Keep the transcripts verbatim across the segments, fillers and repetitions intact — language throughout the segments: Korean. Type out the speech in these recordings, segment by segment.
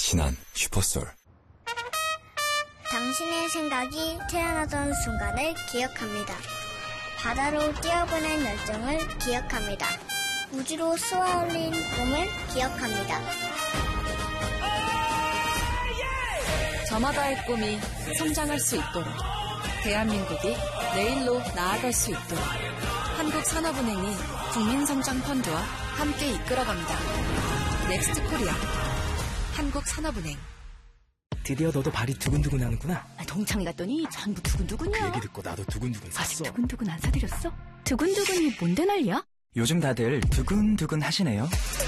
신한 슈퍼솔. 당신의 생각이 태어나던 순간을 기억합니다. 바다로 뛰어보낸 열정을 기억합니다. 우주로 쏘아올린 꿈을 기억합니다. 저마다의 꿈이 성장할 수 있도록, 대한민국이 내일로 나아갈 수 있도록 한국산업은행이 국민성장펀드와 함께 이끌어갑니다. 넥스트 코리아 한국산업은행. 드디어 너도 발이 두근두근 하는구나. 아, 동창회 갔더니 전부 두근두근이야. 그 얘기 듣고 나도 두근두근 샀어. 아직 두근두근 안 사드렸어? 두근두근이 뭔데 난리야? 요즘 다들 두근두근 하시네요.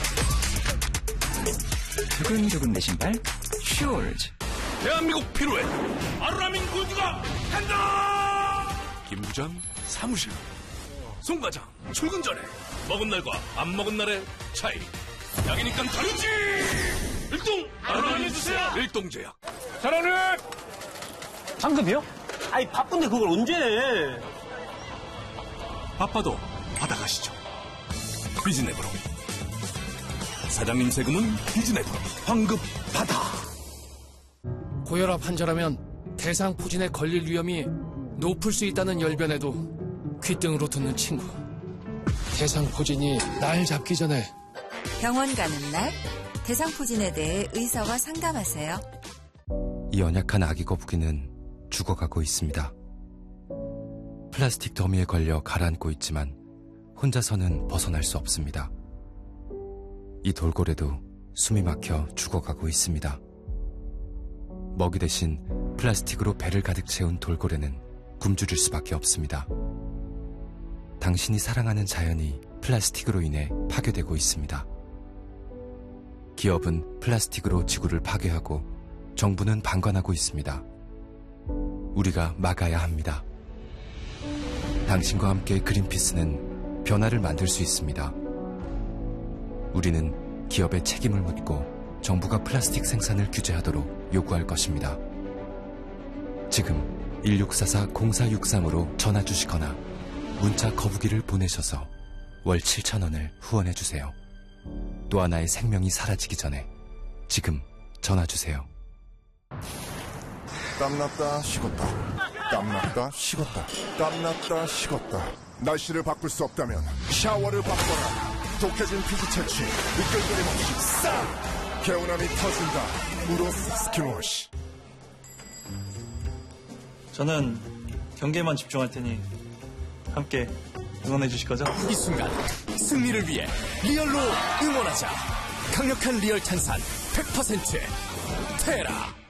두근두근 내 신발 슈얼즈. 대한민국 필요해. 아르라민 군주가 간다. 김부장 사무실. 송과장 출근 전에 먹은 날과 안 먹은 날의 차이. 약이니까 다르지. 일동 아르라민 주세요. 일동제약. 사장님! 상급이요? 아니 바쁜데 그걸 언제 해? 바빠도 받아가시죠. 비즈넷으로. 사장님 세금은 비즈넷으로. 환급 받아. 고혈압 환자라면 대상포진에 걸릴 위험이 높을 수 있다는 열변에도 귓등으로 듣는 친구. 대상포진이 날 잡기 전에 병원 가는 날 대상포진에 대해 의사와 상담하세요. 이 연약한 아기 거북이는 죽어가고 있습니다. 플라스틱 더미에 걸려 가라앉고 있지만 혼자서는 벗어날 수 없습니다. 이 돌고래도 숨이 막혀 죽어가고 있습니다. 먹이 대신 플라스틱으로 배를 가득 채운 돌고래는 굶주릴 수밖에 없습니다. 당신이 사랑하는 자연이 플라스틱으로 인해 파괴되고 있습니다. 기업은 플라스틱으로 지구를 파괴하고 정부는 방관하고 있습니다. 우리가 막아야 합니다. 당신과 함께 그린피스는 변화를 만들 수 있습니다. 우리는 기업에 책임을 묻고 정부가 플라스틱 생산을 규제하도록 요구할 것입니다. 지금 일육사사 공사육삼으로 전화 주시거나 문자 거북이를 보내셔서 월 칠천 원을 후원해 주세요. 또 하나의 생명이 사라지기 전에 지금 전화 주세요. 땀났다 식었다. 땀났다 식었다. 땀났다 식었다. 날씨를 바꿀 수 없다면 샤워를 바꿔라. 독해진 피부 채취 미끌거림 없이 싹 개운함이 터진다. 우로스 스킨워시. 저는 경기에만 집중할 테니 함께 응원해 주실 거죠? 이 순간 승리를 위해 리얼로 응원하자. 강력한 리얼 탄산 백 퍼센트 테라.